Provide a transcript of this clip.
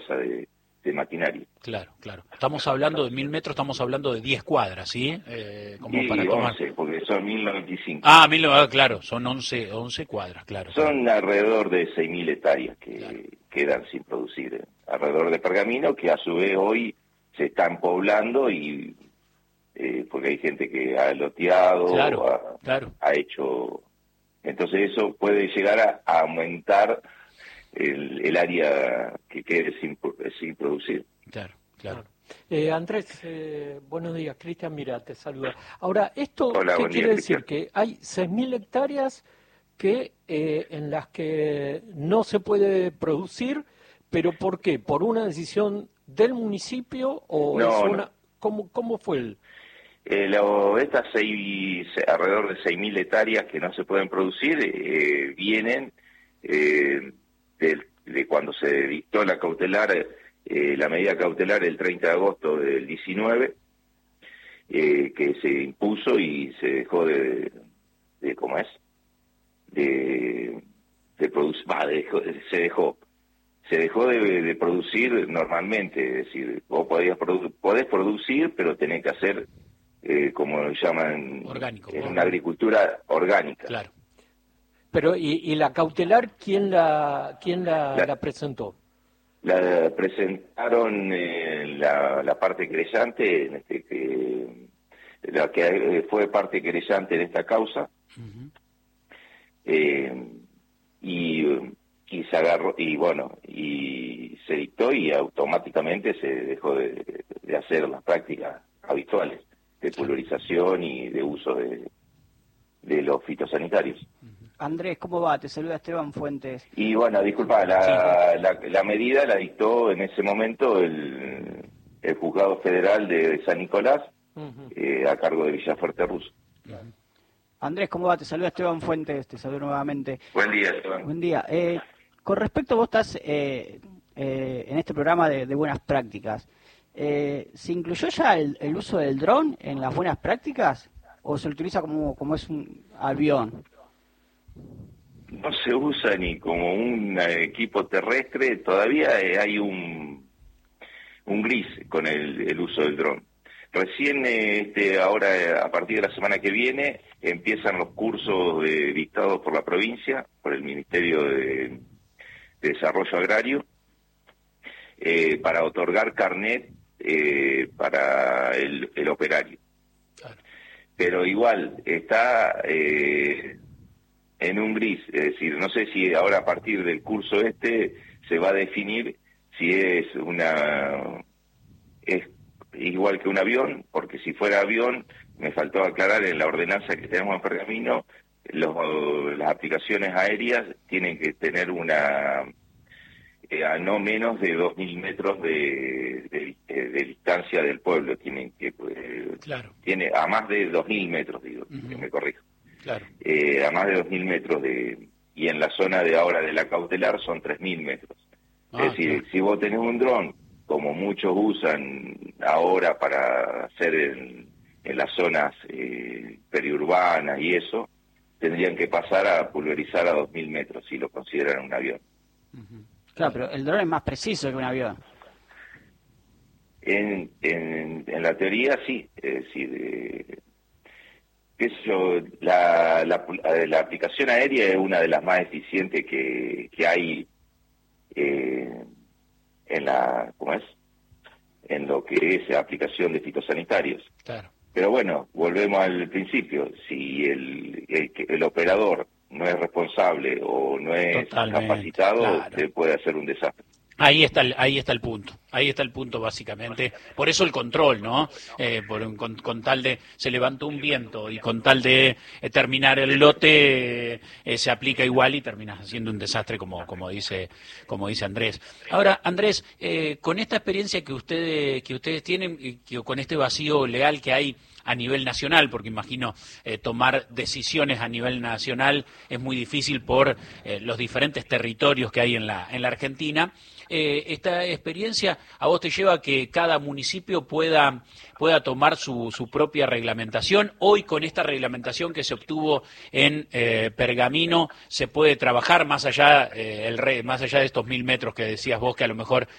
fuerza de maquinaria. Claro. Estamos hablando de 1000 metros, estamos hablando de 10 cuadras, ¿sí? Como Y para tomar... 11, porque son 1095. Claro, son 11 cuadras, claro. Son alrededor de 6.000 hectáreas que quedan sin producir alrededor de Pergamino, que a su vez hoy se están poblando y porque hay gente que ha loteado, ha hecho... Entonces eso puede llegar a aumentar el área que quede sin producir. Claro. Andrés, buenos días. Cristian, mira, te saluda. Ahora, ¿esto Hola, qué quiere decir? Cristian. Que hay 6.000 hectáreas que en las que no se puede producir, pero ¿por qué? ¿Por una decisión del municipio o No. ¿Cómo fue Estas alrededor de 6.000 hectáreas que no se pueden producir vienen de cuando se dictó la cautelar, la medida cautelar el 30 de agosto del 19, que se impuso y se dejó de producir normalmente, es decir, vos podés producir, pero tenés que hacer como lo llaman orgánico, en una agricultura orgánica. Claro. Pero ¿y la cautelar quién la presentó? La presentaron la parte querellante, la que fue parte querellante en esta causa, y se agarró y se dictó y automáticamente se dejó de hacer las prácticas habituales de pulverización y de uso de los fitosanitarios. Andrés, ¿cómo va? Te saluda Esteban Fuentes. Y bueno, disculpa, la medida la dictó en ese momento el Juzgado Federal de San Nicolás, a cargo de Villafuerte Russo. Andrés, ¿cómo va? Te saluda Esteban Fuentes, te saludo nuevamente. Buen día, Esteban. Buen día. Con respecto, vos estás en este programa de buenas prácticas. ¿Se incluyó ya el uso del dron en las buenas prácticas o se utiliza como es un avión? No se usa ni como un equipo terrestre, todavía hay un gris con el uso del dron. Recién ahora, a partir de la semana que viene, empiezan los cursos dictados por la provincia, por el Ministerio de Desarrollo Agrario, para otorgar carnet para el operario. Pero igual está en un gris, es decir, no sé si ahora a partir del curso se va a definir si es igual que un avión, porque si fuera avión, me faltó aclarar en la ordenanza que tenemos en Pergamino, las aplicaciones aéreas tienen que tener a no menos de 2.000 metros de distancia del pueblo, tienen que tiene a más de 2.000 metros, digo, que me corrijo. Claro. A más de 2.000 metros y en la zona de ahora de la cautelar son 3.000 metros. Es decir, si vos tenés un dron, como muchos usan ahora para hacer en las zonas periurbanas y eso, tendrían que pasar a pulverizar a 2.000 metros si lo consideran un avión. Claro, pero el dron es más preciso que un avión. En la teoría sí, es decir, qué sé yo, la aplicación aérea es una de las más eficientes que hay en lo que es aplicación de fitosanitarios. Claro. Pero bueno, volvemos al principio, si el operador no es responsable o no es capacitado, se puede hacer un desastre. Ahí está el punto básicamente. Por eso el control, ¿no? Con tal de se levantó un viento y con tal de terminar el lote se aplica igual y terminas haciendo un desastre como dice Andrés. Ahora, Andrés, con esta experiencia que ustedes tienen y con este vacío legal que hay a nivel nacional, porque imagino tomar decisiones a nivel nacional es muy difícil por los diferentes territorios que hay en la Argentina. Esta experiencia a vos te lleva a que cada municipio pueda tomar su propia reglamentación. Hoy con esta reglamentación que se obtuvo en Pergamino se puede trabajar más allá de estos 1.000 metros que decías vos que a lo mejor